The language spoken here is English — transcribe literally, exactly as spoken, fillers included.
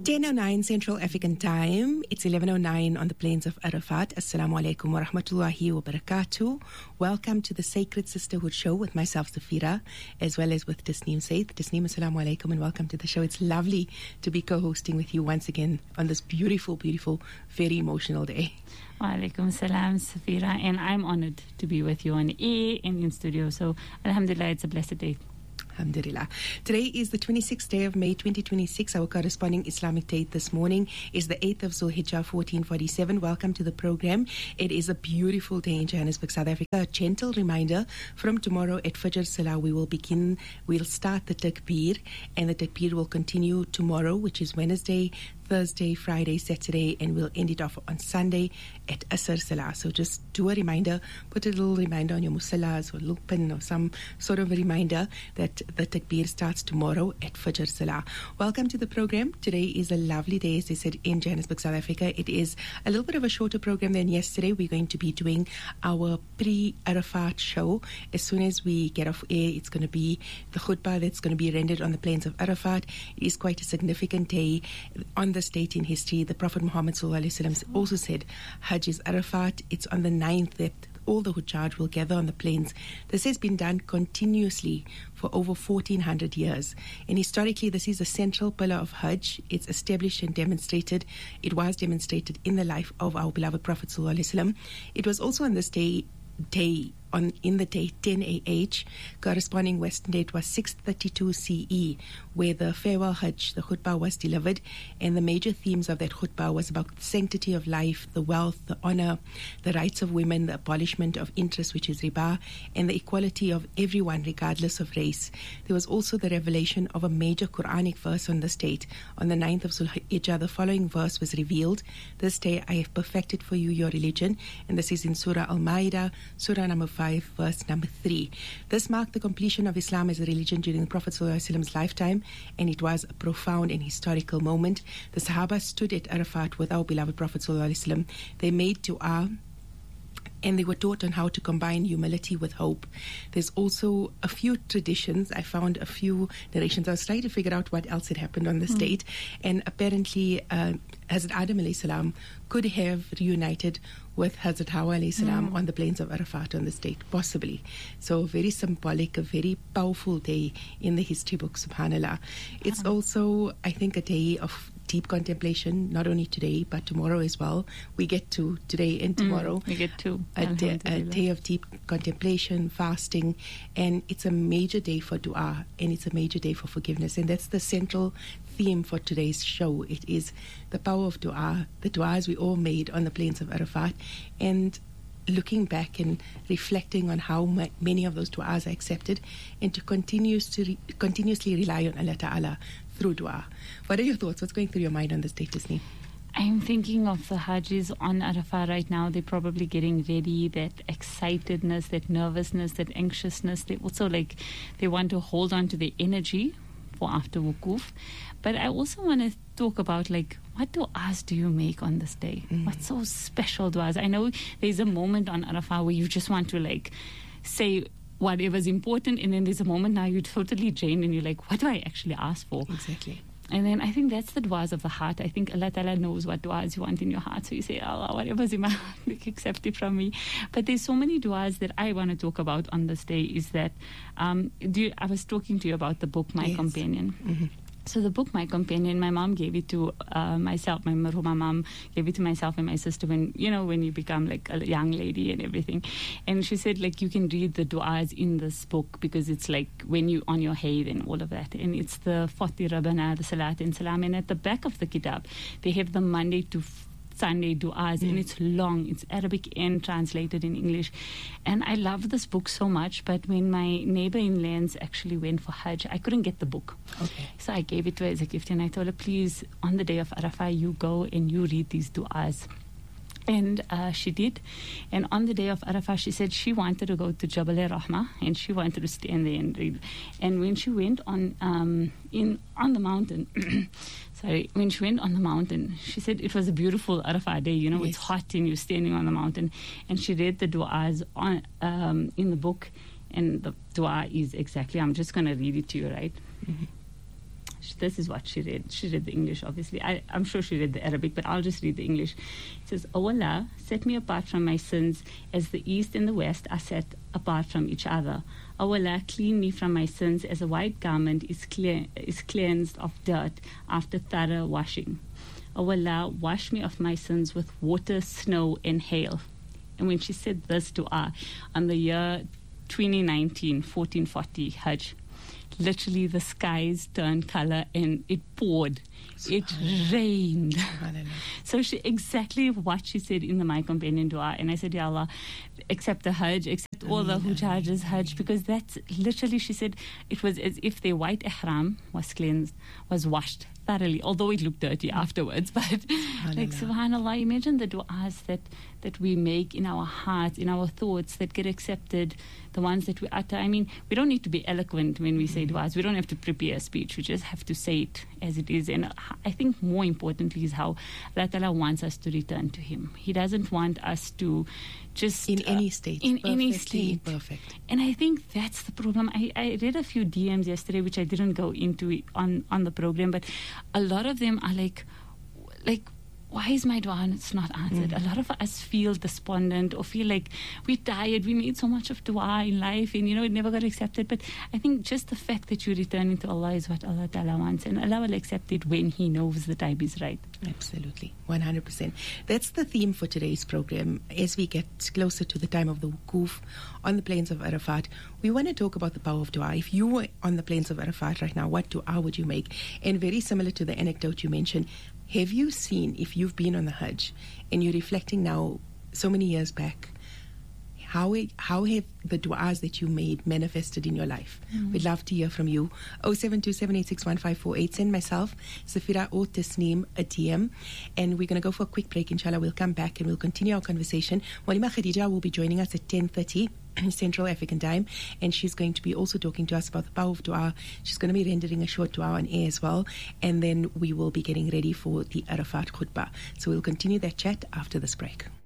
ten oh nine Central African Time. It's eleven oh nine on the plains of Arafat. Assalamu alaikum wa rahmatullahi wa barakatuh. Welcome to the Sacred Sisterhood Show with myself, Safira, as well as with Tasneem Saith. Tasneem, assalamu alaikum and welcome to the show. It's lovely to be co-hosting with you once again on this beautiful, beautiful, very emotional day. Wa alaikum salam, Safira, and I'm honored to be with you on air and in studio. So, alhamdulillah, it's a blessed day. Alhamdulillah. Today is the twenty-sixth day of May twenty twenty-six. Our corresponding Islamic date this morning is the eighth of Zulhijjah fourteen forty-seven. Welcome to the program. It is a beautiful day in Johannesburg, South Africa. A gentle reminder, from tomorrow at Fajr Salah we will begin, we'll start the Takbir, and the Takbir will continue tomorrow, which is Wednesday, Thursday, Friday, Saturday, and we'll end it off on Sunday at Asr Salah. So just do a reminder, put a little reminder on your musallas or little pin or some sort of a reminder that the Takbir starts tomorrow at Fajr Salah. Welcome to the program. Today is a lovely day, as I said, in Johannesburg, South Africa. It is a little bit of a shorter program than yesterday. We're going to be doing our pre-Arafat show. As soon as we get off air, it's going to be the khutbah that's going to be rendered on the plains of Arafat. It is quite a significant day. On this date in history, the Prophet Muhammad sallallahu alaihi wasallam also said, Hajj is Arafat. It's on the ninth that all the Hujjaj will gather on the plains. This has been done continuously for over fourteen hundred years. And historically, this is a central pillar of Hajj. It's established and demonstrated. It was demonstrated in the life of our beloved Prophet sallallahu alaihi wasallam. It was also on this day, day on in the day ten A H, corresponding Western date was six thirty-two C E, where the farewell Hajj, the khutbah, was delivered, and the major themes of that khutbah was about the sanctity of life, the wealth, the honor, the rights of women, the abolishment of interest, which is riba, and the equality of everyone regardless of race. There was also the revelation of a major Quranic verse on this date. On the ninth of Zulhijjah, the following verse was revealed: "This day I have perfected for you your religion," and this is in Surah Al-Ma'idah, Surah number five, verse number three. This marked the completion of Islam as a religion during the Prophet ﷺ's lifetime, and it was a profound and historical moment. The Sahaba stood at Arafat with our beloved Prophet ﷺ. They made dua, and they were taught on how to combine humility with hope. There's also a few traditions. I found a few narrations. I was trying to figure out what else had happened on this mm. date, and apparently uh, Hazrat Adam alayhi salam could have reunited with Hazrat Hawa alayhi salam mm. on the plains of Arafat on this date, possibly. So very symbolic, a very powerful day in the history book, subhanallah. It's also, I think, a day of deep contemplation, not only today but tomorrow as well. We get to today and tomorrow. Mm, we get to a day, a day of deep contemplation, fasting, and it's a major day for dua, and it's a major day for forgiveness, and that's the central theme for today's show. It is the power of dua, the duas we all made on the plains of Arafat, and looking back and reflecting on how ma- many of those duas are accepted, and to continuously re- continuously rely on Allah Ta'ala through dua. What are your thoughts? What's going through your mind on this day, Disney? I'm thinking of the Hajjis on Arafat right now. They're probably getting ready, that excitedness, that nervousness, that anxiousness. They also like, they want to hold on to the energy for after wukuf. But I also want to talk about, like, what du'as do you make on this day? Mm. What's so special du'as? I know there's a moment on Arafat where you just want to, like, say whatever's important, and then there's a moment now you're totally drained and you're like, what do I actually ask for? Exactly. And then I think that's the du'as of the heart. I think Allah Ta'ala knows what du'as you want in your heart. So you say, Allah, whatever's in my heart, like, accept it from me. But there's so many du'as that I want to talk about on this day. Is that, um, do you, I was talking to you about the book, My yes. Companion. Mm-hmm. So the book, My Companion, my mom gave it to uh, myself. My marhuma mom gave it to myself and my sister when, you know, when you become like a young lady and everything. And she said, like, you can read the du'as in this book because it's like when you on your haid and all of that. And it's the Fati Rabbana, the Salat and Salam. And at the back of the kitab, they have the Monday to Sunday du'as, mm. and it's long. It's Arabic and translated in English. And I love this book so much, but when my neighbor in Lens actually went for Hajj, I couldn't get the book. Okay. So I gave it to her as a gift, and I told her, please, on the day of Arafah, you go and you read these du'as. And uh, she did. And on the day of Arafah, she said she wanted to go to Jabal Rahmah, and she wanted to stand there and read. And when she went on um, in on the mountain, sorry, when she went on the mountain, she said it was a beautiful Arafah day. You know, yes. It's hot and you're standing on the mountain. And she read the du'as on um, in the book, and the du'a is exactly, I'm just going to read it to you, right? Mm-hmm. This is what she read. She read the English, obviously. I, I'm sure she read the Arabic, but I'll just read the English. It says, O Allah, set me apart from my sins as the east and the west are set apart from each other. O Allah, clean me from my sins as a white garment is, clear, is cleansed of dirt after thorough washing. O Allah, wash me of my sins with water, snow, and hail. And when she said this dua on the year twenty nineteen, fourteen forty Hajj, literally the skies turned color and it poured. It rained. So she exactly what she said in the My Companion dua. And I said, Ya Allah, accept the Hajj, accept all the Hujjaj's Hajj, because that's literally, she said, it was as if their white ihram was cleansed, was washed thoroughly, although it looked dirty afterwards. But subhanallah. Like, subhanallah, imagine the du'as that, that we make in our hearts, in our thoughts, that get accepted, the ones that we utter. I mean, we don't need to be eloquent when we say du'as. We don't have to prepare a speech. We just have to say it as it is. And I think more importantly is how Allah Ta'ala wants us to return to Him. He doesn't want us to just... In uh, any state. In any state. Perfect. And I think that's the problem. I, I read a few D Ms yesterday, which I didn't go into on, on the program, but a lot of them are like, like, why is my dua and it's not answered? Mm. A lot of us feel despondent or feel like we're tired. We made so much of dua in life and, you know, it never got accepted. But I think just the fact that you're returning to Allah is what Allah Ta'ala wants. And Allah will accept it when He knows the time is right. Absolutely. one hundred percent. That's the theme for today's program. As we get closer to the time of the wukuf on the plains of Arafat, we want to talk about the power of dua. If you were on the plains of Arafat right now, what dua would you make? And very similar to the anecdote you mentioned, have you seen, if you've been on the Hajj and you're reflecting now so many years back, how it, how have the du'as that you made manifested in your life? Mm. We'd love to hear from you. oh seven two seven eight six one five four eight. Send myself, Safira or Tasneem, a D M. And we're going to go for a quick break. Inshallah, we'll come back and we'll continue our conversation. Maulima Khadija will be joining us at ten thirty Central African Time, and she's going to be also talking to us about the power of dua. She's going to be rendering a short dua on air as well, and then we will be getting ready for the Arafat khutbah. So we'll continue that chat after this break.